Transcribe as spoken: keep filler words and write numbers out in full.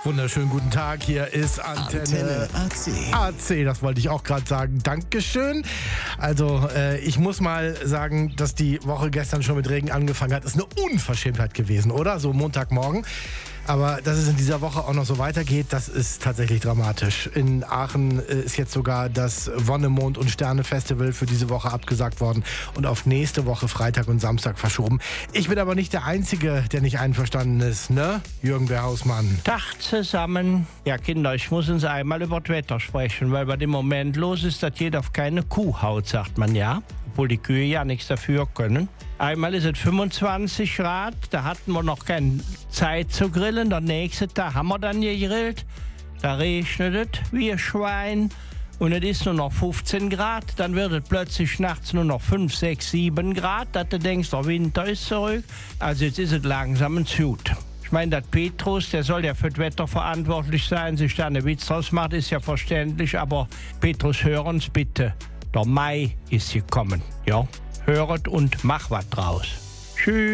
Wunderschönen guten Tag, hier ist Antenne, Antenne A C. A C, das wollte ich auch gerade sagen. Dankeschön. Also äh, ich muss mal sagen, dass die Woche gestern schon mit Regen angefangen hat. Ist eine Unverschämtheit gewesen, oder? So Montagmorgen. Aber dass es in dieser Woche auch noch so weitergeht, das ist tatsächlich dramatisch. In Aachen ist jetzt sogar das Wonnemond- und Sterne-Festival für diese Woche abgesagt worden und auf nächste Woche Freitag und Samstag verschoben. Ich bin aber nicht der Einzige, der nicht einverstanden ist, ne? Jürgen Berhausmann. Tag zusammen. Ja, Kinder, ich muss uns einmal über das Wetter sprechen, weil bei dem Moment los ist, dass jeder auf keine Kuh haut, sagt man ja. Obwohl die Kühe ja nichts dafür können. Einmal ist es fünfundzwanzig Grad, da hatten wir noch keine Zeit zu grillen. Der nächste Tag haben wir dann gegrillt. Da regnet es wie ein Schwein. Und es ist nur noch fünfzehn Grad. Dann wird es plötzlich nachts nur noch fünf, sechs, sieben Grad. Dass du denkst, der Winter ist zurück. Also jetzt ist es langsam ein Zut. Ich meine, dass Petrus, der soll ja für das Wetter verantwortlich sein, sich da eine Witz draus macht, ist ja verständlich. Aber Petrus, hör uns bitte. Der Mai ist gekommen. Ja, höret und mach was draus. Tschüss.